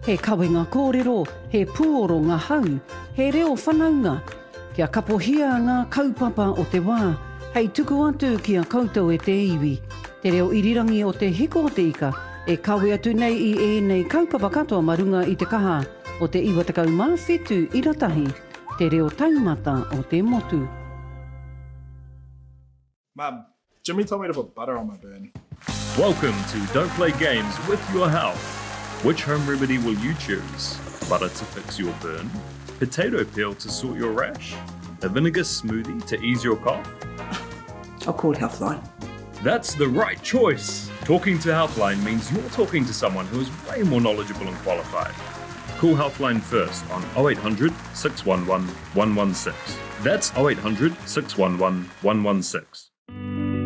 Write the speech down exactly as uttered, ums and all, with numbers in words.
He kawenga kōrero, he puoro ngā hau, he reo whanaunga. Kia kapohia ngā kaupapa o te wā, hei tuku atu kia koutou e te iwi. Te reo irirangi o te hiko o te ika, e kawe atu nei i e nei kaupapa katoa marunga i te kaha o te iwa takau mawhitu i ratahi, te reo taumata o te motu. Mum, Jimmy told me to put butter on my burn. Welcome to Don't Play Games with Your Health. Which home remedy will you choose? Butter to fix your burn? Potato peel to sort your rash? A vinegar smoothie to ease your cough? I'll call Healthline. That's the right choice. Talking to Healthline means you're talking to someone who is way more knowledgeable and qualified. Call Healthline first on oh eight hundred, six one one, one one six. That's oh eight hundred, six one one, one one six.